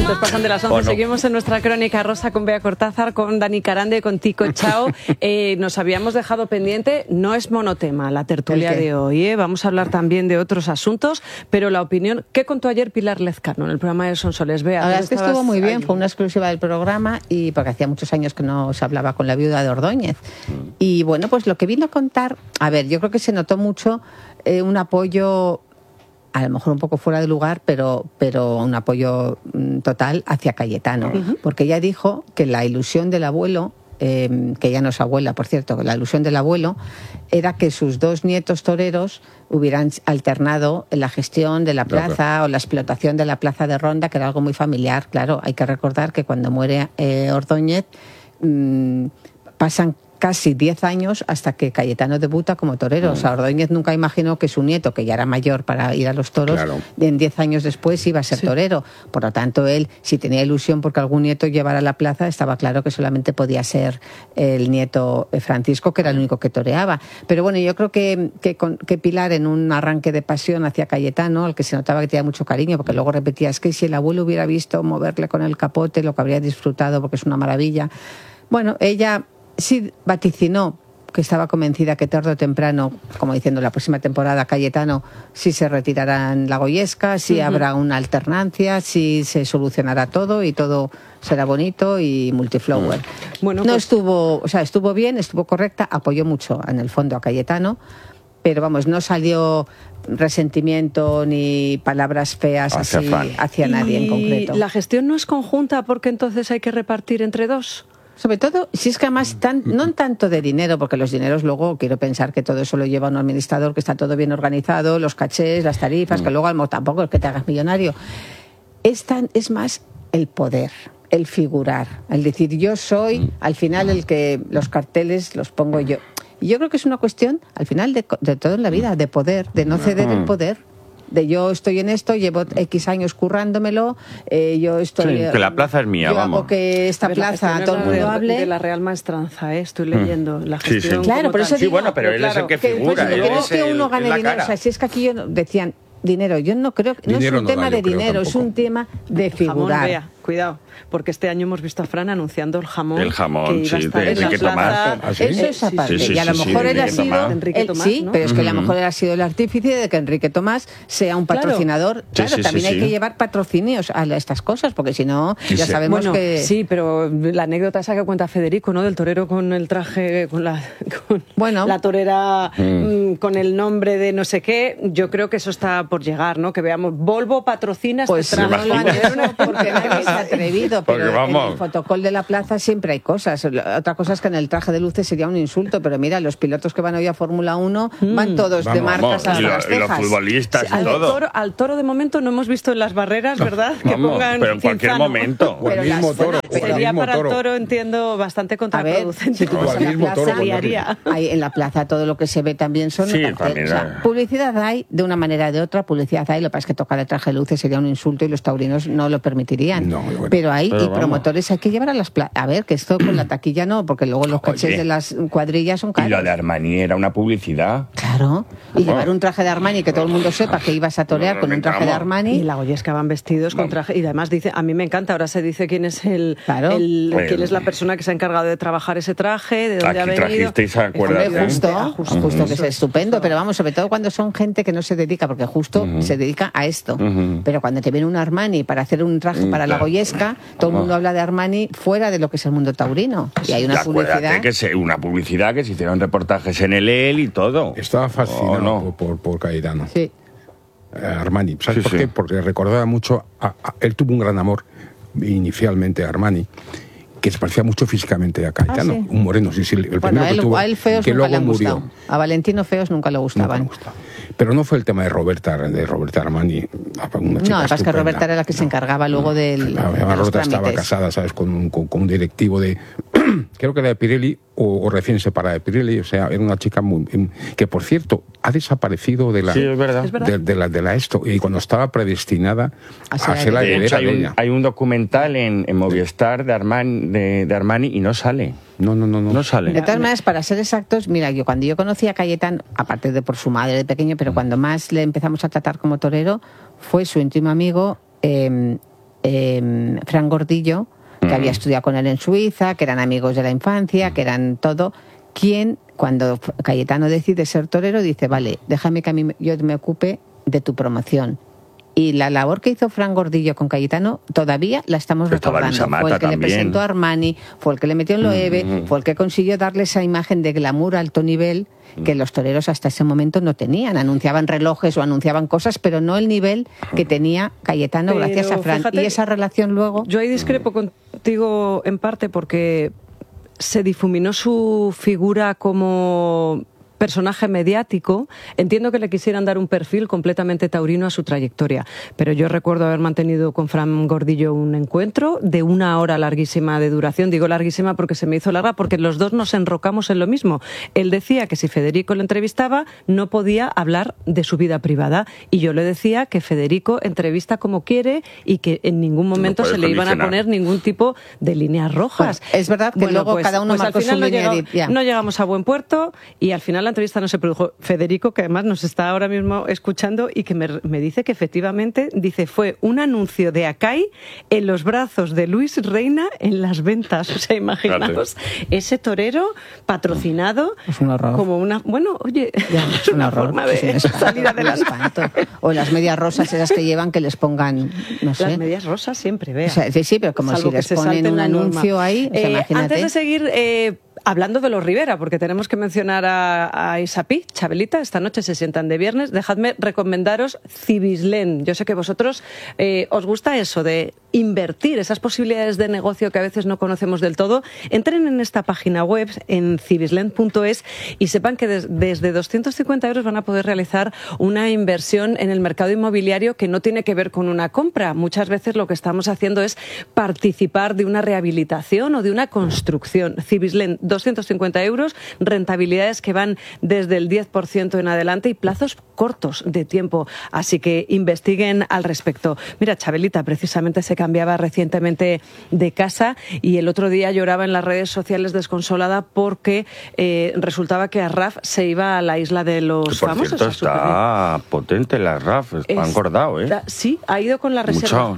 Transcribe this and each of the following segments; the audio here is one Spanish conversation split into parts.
minutos pasan de las 11. Seguimos en nuestra crónica rosa con Bea Cortázar, con Dani Carande, con Tico Chao. Nos habíamos dejado pendiente, no es monotema la tertulia de hoy, vamos a hablar también de otros asuntos, pero la opinión, ¿qué contó ayer Pilar Lezcano en el programa de Sonsoles? Bea, la verdad es que estuvo muy bien, fue una exclusiva del programa, y porque hacía muchos años que no se hablaba con la viuda de Ordóñez. Y bueno, pues lo que vino a contar, a ver, yo creo que se notó mucho un apoyo, a lo mejor un poco fuera de lugar, pero un apoyo total hacia Cayetano. Porque ella dijo que la ilusión del abuelo, que ya no es abuela, por cierto, la ilusión del abuelo era que sus dos nietos toreros hubieran alternado en la gestión de la plaza o la explotación de la plaza de Ronda, que era algo muy familiar. Claro, hay que recordar que cuando muere Ordóñez pasan casi 10 años hasta que Cayetano debuta como torero. O sea, Ordóñez nunca imaginó que su nieto, que ya era mayor para ir a los toros, en 10 años después iba a ser torero. Por lo tanto, él, si tenía ilusión porque algún nieto llevara la plaza, estaba claro que solamente podía ser el nieto Francisco, que era el único que toreaba. Pero bueno, yo creo que Pilar, en un arranque de pasión hacia Cayetano, al que se notaba que tenía mucho cariño, porque luego repetía, es que si el abuelo hubiera visto moverle con el capote, lo que habría disfrutado, porque es una maravilla. Bueno, ella sí vaticinó que estaba convencida que tarde o temprano, como diciendo la próxima temporada, Cayetano sí se retirará en la Goyesca, sí habrá una alternancia, sí se solucionará todo y todo será bonito y multiflower. Bueno, no estuvo, o sea, estuvo bien, estuvo correcta, apoyó mucho en el fondo a Cayetano, pero vamos, no salió resentimiento ni palabras feas hacia nadie en concreto. ¿La gestión no es conjunta porque entonces hay que repartir entre dos? Sobre todo, si es que además, no tanto de dinero, porque los dineros luego, quiero pensar que todo eso lo lleva un administrador, que está todo bien organizado, los cachés, las tarifas, que luego tampoco es que te hagas millonario. Es más el poder, el figurar, el decir yo soy, al final el que los carteles los pongo yo. Y yo creo que es una cuestión, al final, de todo en la vida, de poder, de no ceder el poder. De yo estoy en esto, llevo X años currándomelo, yo estoy... Sí, que la plaza es mía, yo vamos. hago que esta plaza todo el mundo hable. De la Real Maestranza, estoy leyendo la gestión. Claro, por eso digo, bueno, pero él es el que figura. Que no es que uno gane dinero, o sea, si es que aquí decían dinero, yo no creo, no es un tema de dinero, es un tema de figurar. Jamón, Bea, cuidado, porque este año hemos visto a Fran anunciando el jamón. El jamón, que iba a estar de en la Enrique plaza. Tomás. Eso es aparte. Y a lo mejor él ha sido Enrique Tomás, sí, ¿no? pero es que a lo mejor él ha sido el artífice de que Enrique Tomás sea un patrocinador. Claro, también hay que llevar patrocinios a estas cosas, porque si no, ya sabemos que... Sí, pero la anécdota esa que cuenta Federico, ¿no? Del torero con el traje, con la la torera con el nombre de no sé qué, yo creo que eso está por llegar, ¿no? Que veamos, Volvo patrocina este traje. No lo han hecho porque nadie se ha atrevido, pero vamos, en el fotocall de la plaza siempre hay cosas. Otra cosa es que en el traje de luces sería un insulto, pero mira, los pilotos que van hoy a Fórmula 1 van todos de marcas hasta las cejas. Y los futbolistas y todo. Al toro de momento no hemos visto en las barreras, ¿verdad? Que pongan pero en cualquier Cinzano. Momento. O el mismo toro. Sería para el toro, entiendo, bastante contraproducente. En la plaza todo lo que se ve también son carteles. O sea, publicidad hay de una manera o de otra, publicidad hay, lo que pasa es que tocar el traje de luces sería un insulto y los taurinos no lo permitirían. Pero promotores hay que llevar a las plazas. A ver, que esto con la taquilla no, porque luego los cachés de las cuadrillas son caros. Y lo de Armani era una publicidad. Claro. Y llevar un traje de Armani, que todo el mundo sepa que ibas a torear con un traje de Armani. Y la Goyesca van vestidos con traje. Y además dice, a mí me encanta, ahora se dice quién es quién es la persona que se ha encargado de trabajar ese traje, de dónde ha venido. Trajisteis, ¿acuerdas? Justo, que es estupendo, pero vamos, sobre todo cuando son gente que no se dedica, porque justo se dedica a esto. Pero cuando te viene un Armani para hacer un traje para la Goyesca, todo el mundo habla de Armani fuera de lo que es el mundo taurino. Y hay una publicidad. Una publicidad que se hicieron reportajes en el y todo. Estaba fascinado por Cayetano. Sí. Armani. ¿Sabes por qué? Porque recordaba mucho. Él tuvo un gran amor inicialmente a Armani, que se parecía mucho físicamente a Cayetano. ¿Sí? Un moreno, el primero que tuvo, a él feos que nunca luego le han murió. gustado. A Valentino feos nunca le gustaban. Pero no fue el tema de Roberta Armani. Una chica es que Roberta era la que se encargaba luego del. Roberta estaba casada, ¿sabes? Con un directivo de. Creo que era de Pirelli o recién separada de Pirelli. O sea, era una chica que, por cierto, ha desaparecido de la. Sí, es verdad. De la esto. Y cuando estaba predestinada a ser la heredera de ella. Hay un documental en Movistar de Armani y no sale. No sale. De todas maneras, para ser exactos, mira, cuando yo conocí a Cayetano, aparte de por su madre de pequeño, pero cuando más le empezamos a tratar como torero, fue su íntimo amigo Fran Gordillo, que había estudiado con él en Suiza, que eran amigos de la infancia, que eran todo, quien, cuando Cayetano decide ser torero, dice, vale, déjame que yo me ocupe de tu promoción. Y la labor que hizo Fran Gordillo con Cayetano todavía la estamos recordando. Fue el que le presentó a Armani, fue el que le metió en Loewe, fue el que consiguió darle esa imagen de glamour a alto nivel que los toreros hasta ese momento no tenían. Anunciaban relojes o anunciaban cosas, pero no el nivel que tenía Cayetano gracias a Fran. Fíjate, y esa relación luego... Yo ahí discrepo contigo en parte porque se difuminó su figura como personaje mediático. Entiendo que le quisieran dar un perfil completamente taurino a su trayectoria, pero yo recuerdo haber mantenido con Fran Gordillo un encuentro de 1 hora larguísima de duración. Digo larguísima porque se me hizo larga, porque los dos nos enrocamos en lo mismo. Él decía que si Federico le entrevistaba no podía hablar de su vida privada, y yo le decía que Federico entrevista como quiere y que en ningún momento se le iban a poner ningún tipo de líneas rojas. Bueno, es verdad que luego cada uno marcó su línea. No llegamos a buen puerto y al final la entrevista no se produjo. Federico, que además nos está ahora mismo escuchando y que me dice que efectivamente, dice, fue un anuncio de Akai en los brazos de Luis Reina en las ventas. O sea, imaginaos ese torero patrocinado como una... Bueno, oye, es un horror, forma de salir adelante. O las medias rosas esas que llevan, que les pongan, no sé. Las medias rosas siempre, vea. O sea, sí, pero como si les ponen un anuncio ahí, o sea, imagínate. Antes de seguir... hablando de los Rivera, porque tenemos que mencionar a Isapí, Chabelita, esta noche se sientan de viernes. Dejadme recomendaros Civislén. Yo sé que vosotros os gusta eso de invertir, esas posibilidades de negocio que a veces no conocemos del todo. Entren en esta página web, en civislén.es, y sepan que desde 250 euros van a poder realizar una inversión en el mercado inmobiliario que no tiene que ver con una compra. Muchas veces lo que estamos haciendo es participar de una rehabilitación o de una construcción. Civislén, 250 euros, rentabilidades que van desde el 10% en adelante y plazos cortos de tiempo. Así que investiguen al respecto. Mira, Chabelita precisamente se cambiaba recientemente de casa y el otro día lloraba en las redes sociales desconsolada porque resultaba que Arraf se iba a la isla de los famosos. Por cierto, está potente la Arraf, está engordado, ¿eh? Sí, ha ido con la reserva.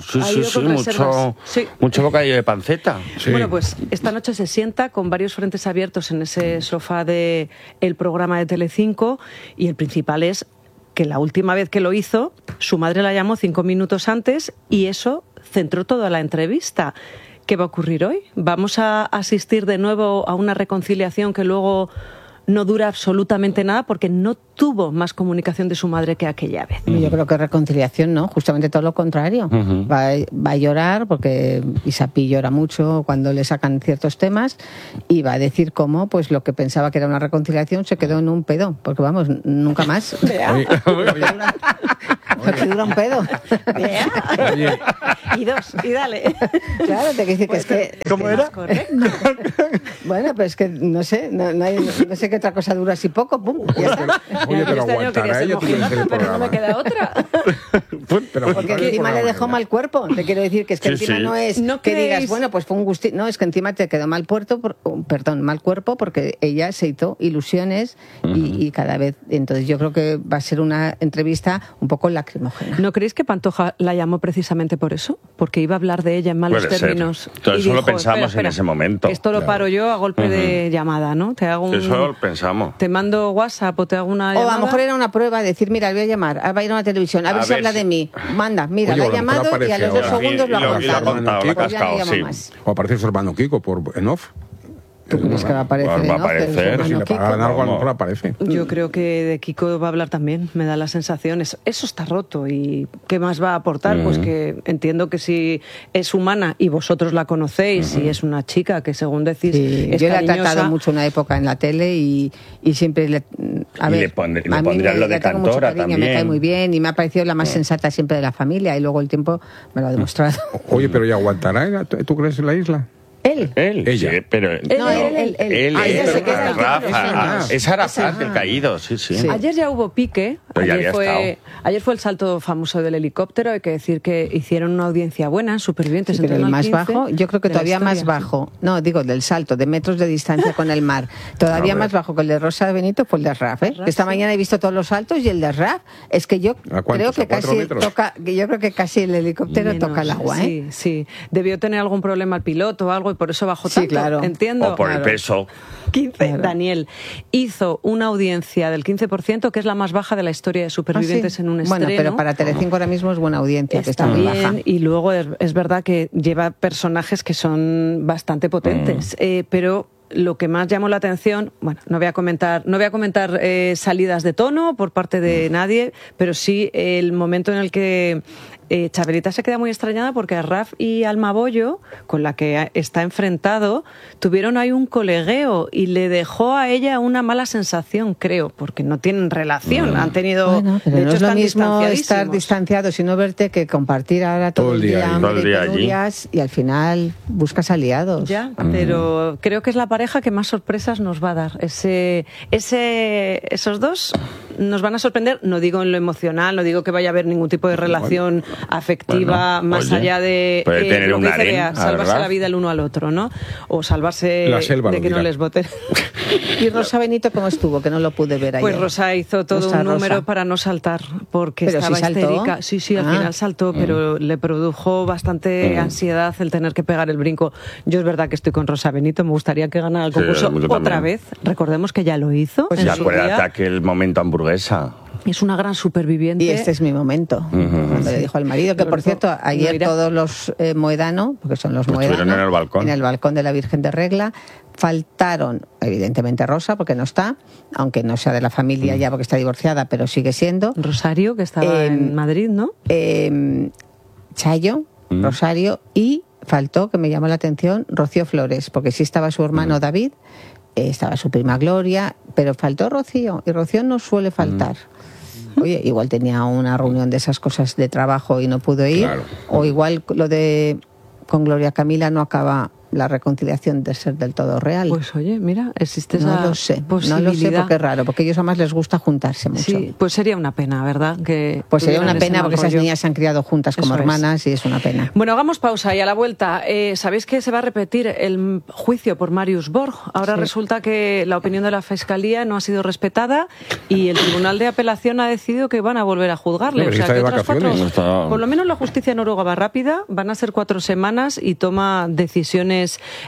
Mucho bocadillo de panceta. Sí. Bueno, pues esta noche se sienta con varios frentes abiertos en ese sofá del programa de Telecinco, y el principal es que la última vez que lo hizo, su madre la llamó 5 minutos antes y eso centró toda la entrevista. ¿Qué va a ocurrir hoy? ¿Vamos a asistir de nuevo a una reconciliación que luego no dura absolutamente nada porque no tuvo más comunicación de su madre que aquella vez? Yo creo que reconciliación no, justamente todo lo contrario. Va a llorar porque Isapí llora mucho cuando le sacan ciertos temas y va a decir cómo pues lo que pensaba que era una reconciliación se quedó en un pedo, porque vamos, nunca más. Porque dura un pedo. Y dos, y dale. Claro, te quiero decir que es que... ¿Cómo era? Bueno, pues que no sé, no sé qué otra cosa dura así poco, pum, ya está. Oye, pero aguantará ella, pero no me queda otra. Porque encima le dejó mal cuerpo. Te quiero decir que es que encima no es que digas, bueno, pues fue un gustito. No, es que encima te quedó mal cuerpo porque ella se hizo ilusiones y cada vez... Entonces yo creo que va a ser una entrevista un poco lacrimógena. ¿No creéis que Pantoja la llamó precisamente por eso? Porque iba a hablar de ella en malos términos. Todo eso lo pensamos en ese momento. Esto lo paro yo a golpe de llamada, ¿no? Te hago eso lo pensamos. Te mando WhatsApp o te hago una llamada. O a lo mejor era una prueba, decir, mira, le voy a llamar, va a ir a una televisión, a ver si habla de mí. Manda, mira, la ha llamado y a los 2 segundos lo ha contado. O aparece su hermano Kiko en off. ¿Tú crees que va a aparecer? Va a aparecer. Si le pagaran algo, a lo mejor aparece. Yo creo que de Kiko va a hablar también, me da la sensación. Eso está roto. ¿Y qué más va a aportar? Pues que entiendo que si es humana y vosotros la conocéis y es una chica que, según decís, es yo cariñosa. la he tratado mucho una época en la tele y siempre le pondrían lo de cantora también. Me cae muy bien y me ha parecido la más sensata siempre de la familia y luego el tiempo me lo ha demostrado. Oye, pero ¿y aguantará? ¿Tú crees en la isla? Él. Ella. Sí, pero No, él. Él, se queda aquí. Rafa. Es Arafat el caído, sí. Ayer ya hubo pique. Ayer fue el salto famoso del helicóptero. Hay que decir que hicieron una audiencia buena, supervivientes. Sí, pero el más bajo, yo creo que todavía más bajo. No, digo, del salto, de metros de distancia con el mar. Todavía más bajo que el de Rosa Benito, pues el de Raf. Esta mañana he visto todos los saltos y el de Raf es que yo creo que casi el helicóptero toca el agua. Sí. Debió tener algún problema el piloto o algo y por eso bajó tanto. Sí, claro. Entiendo. O por el peso. 15. Claro. Daniel hizo una audiencia del 15%, que es la más baja de la historia de supervivientes en un estreno. Bueno, pero para Telecinco ahora mismo es buena audiencia, que está muy baja. Y luego es verdad que lleva personajes que son bastante potentes, pero lo que más llamó la atención, bueno, no voy a comentar salidas de tono por parte de nadie, pero sí el momento en el que Chabelita se queda muy extrañada porque a Raf y Alma Bollo, con la que está enfrentado, tuvieron ahí un colegueo y le dejó a ella una mala sensación, creo, porque no tienen relación, han tenido... Bueno, pero de hecho, no es lo mismo estar distanciados y no verte que compartir ahora todo el día allí. Y al final buscas aliados. Ya, pero creo que es la pareja que más sorpresas nos va a dar. Esos dos nos van a sorprender, no digo en lo emocional, no digo que vaya a haber ningún tipo de relación afectiva más allá de tener lo un que dice harén, Bea, salvarse la vida el uno al otro, ¿no? O salvarse de que no les voten. ¿Y Rosa Benito cómo estuvo? Que no lo pude ver ayer. Pues Rosa hizo todo un número para no saltar, porque pero estaba histérica. Sí, al final saltó, pero le produjo bastante ansiedad el tener que pegar el brinco. Yo es verdad que estoy con Rosa Benito, me gustaría que ganara el concurso otra vez. Recordemos que ya lo hizo. Pues acuérdate aquel momento hamburguesa. Es una gran superviviente. Y este es mi momento. Cuando le dijo al marido, que por cierto, ayer todos los Moedano, porque son los Moedano, en el balcón de la Virgen de Regla, faltaron, evidentemente Rosa, porque no está, aunque no sea de la familia ya porque está divorciada, pero sigue siendo. Rosario, que estaba en Madrid, ¿no? Chayo, Rosario, y faltó, que me llamó la atención, Rocío Flores, porque sí estaba su hermano David, estaba su prima Gloria, pero faltó Rocío, y Rocío no suele faltar. Oye, igual tenía una reunión de esas cosas de trabajo y no pudo ir, o igual lo de con Gloria Camila no acaba la reconciliación de ser del todo real. Pues oye, mira, existe esa posibilidad. No lo sé porque es raro, porque a ellos además les gusta juntarse mucho. Sí, pues sería una pena, ¿verdad? Pues sería una pena porque esas niñas se han criado juntas como hermanas y es una pena. Bueno, hagamos pausa y a la vuelta. ¿Sabéis que se va a repetir el juicio por Marius Borg? Ahora resulta que la opinión de la Fiscalía no ha sido respetada y el Tribunal de Apelación ha decidido que van a volver a juzgarle. No, o sea, que otras por lo menos la justicia justicia noruega va rápida, van a ser 4 semanas y toma decisiones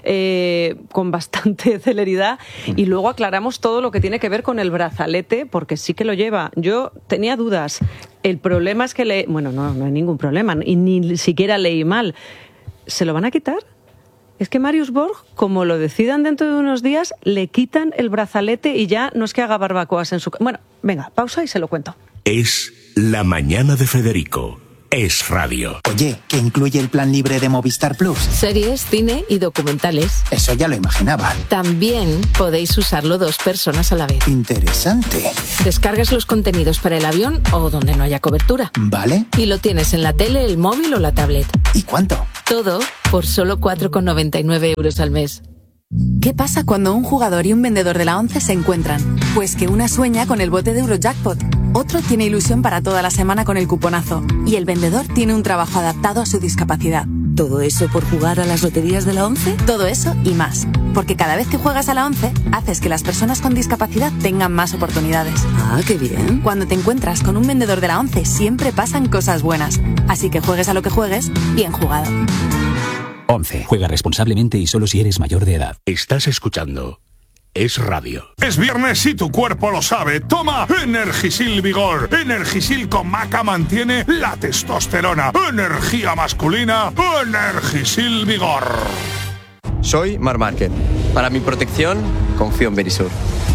con bastante celeridad y luego aclaramos todo lo que tiene que ver con el brazalete porque sí que lo lleva. Yo tenía dudas. El problema es que no hay ningún problema y ni siquiera leí mal. ¿Se lo van a quitar? Es que Marius Borg, como lo decidan dentro de unos días, le quitan el brazalete y ya no es que haga barbacoas en su... Bueno, venga, pausa y se lo cuento. Es La Mañana de Federico. Es radio. Oye, ¿qué incluye el plan libre de Movistar Plus? Series, cine y documentales. Eso ya lo imaginaba. También podéis usarlo 2 personas a la vez. Interesante. Descargas los contenidos para el avión o donde no haya cobertura. Vale. Y lo tienes en la tele, el móvil o la tablet. ¿Y cuánto? Todo por solo 4,99 € al mes. ¿Qué pasa cuando un jugador y un vendedor de la 11 se encuentran? Pues que una sueña con el bote de Eurojackpot, otro tiene ilusión para toda la semana con el cuponazo y el vendedor tiene un trabajo adaptado a su discapacidad. ¿Todo eso por jugar a las loterías de la 11? Todo eso y más, porque cada vez que juegas a la 11 haces que las personas con discapacidad tengan más oportunidades. Ah, qué bien. Cuando te encuentras con un vendedor de la 11 siempre pasan cosas buenas, así que juegues a lo que juegues, bien jugado. 11. Juega responsablemente y solo si eres mayor de edad. Estás escuchando Es Radio. Es viernes y tu cuerpo lo sabe. Toma Energisil Vigor. Energisil con maca mantiene la testosterona. Energía masculina. Energisil Vigor. Soy Mar Márquez. Para mi protección, confío en Verisur.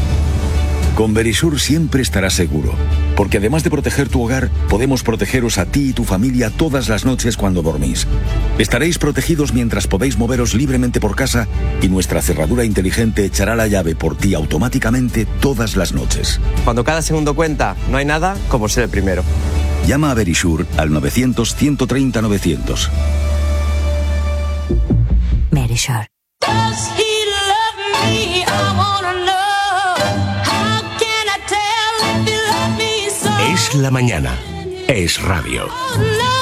Con Verisur siempre estarás seguro, porque además de proteger tu hogar, podemos protegeros a ti y tu familia todas las noches cuando dormís. Estaréis protegidos mientras podéis moveros libremente por casa y nuestra cerradura inteligente echará la llave por ti automáticamente todas las noches. Cuando cada segundo cuenta, no hay nada como ser el primero. Llama a Verisur al 900 130 900. Verisur. Es la mañana. Es radio.